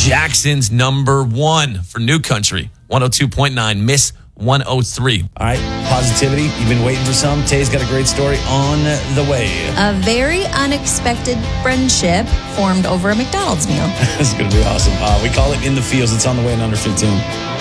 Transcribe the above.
Jackson's number one for New Country. 102.9, Miss 103. All right, positivity. You've been waiting for some. Tay's got a great story on the way. A very unexpected friendship formed over a McDonald's meal. This is going to be awesome. We call it In the Fields. It's on the way in under 15.